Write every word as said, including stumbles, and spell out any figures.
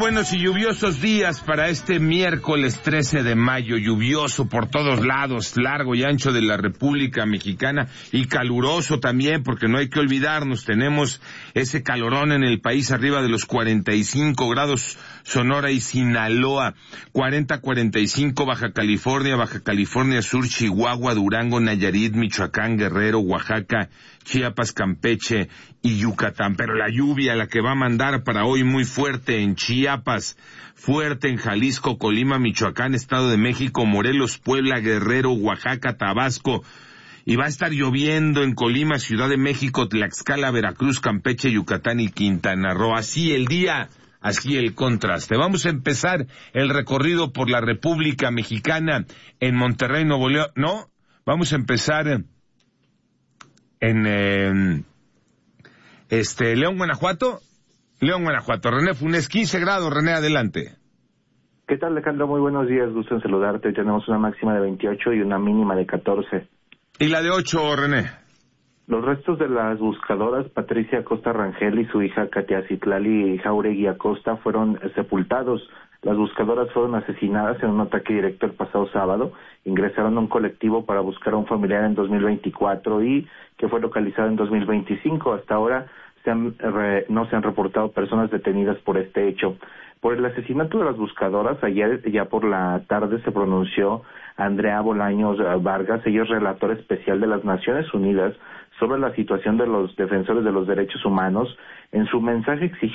buenos y lluviosos días para este miércoles trece de mayo, lluvioso por todos lados, largo y ancho de la República Mexicana, y caluroso también, porque no hay que olvidarnos, tenemos ese calorón en el país arriba de los cuarenta y cinco grados, Sonora y Sinaloa, cuarenta a cuarenta y cinco Baja California, Baja California Sur, Chihuahua, Durango, Nayarit, Michoacán, Guerrero, Oaxaca, Chiapas, Campeche y Yucatán. Pero la lluvia, la que va a mandar para hoy, muy fuerte en Chiapas, fuerte en Jalisco, Colima, Michoacán, Estado de México, Morelos, Puebla, Guerrero, Oaxaca, Tabasco, y va a estar lloviendo en Colima, Ciudad de México, Tlaxcala, Veracruz, Campeche, Yucatán y Quintana Roo. Así el día, así el contraste. Vamos a empezar el recorrido por la República Mexicana en Monterrey, Nuevo León. No, vamos a empezar en eh, este León, Guanajuato. León, Guanajuato. René Funes, quince grados. René, adelante. ¿Qué tal, Alejandro? Muy buenos días, gusto en saludarte. Tenemos una máxima de veintiocho y una mínima de catorce. ¿Y la de ocho, René? Los restos de las buscadoras Patricia Acosta Rangel y su hija Katia Citlali Jauregui Acosta fueron sepultados. Las buscadoras fueron asesinadas en un ataque directo el pasado sábado. Ingresaron a un colectivo para buscar a un familiar en dos mil veinticuatro y que fue localizado en dos mil veinticinco. Hasta ahora se han, re, no se han reportado personas detenidas por este hecho. Por el asesinato de las buscadoras, ayer ya por la tarde se pronunció Andrea Bolaños Vargas, ella es relatora especial de las Naciones Unidas sobre la situación de los defensores de los derechos humanos. En su mensaje exigió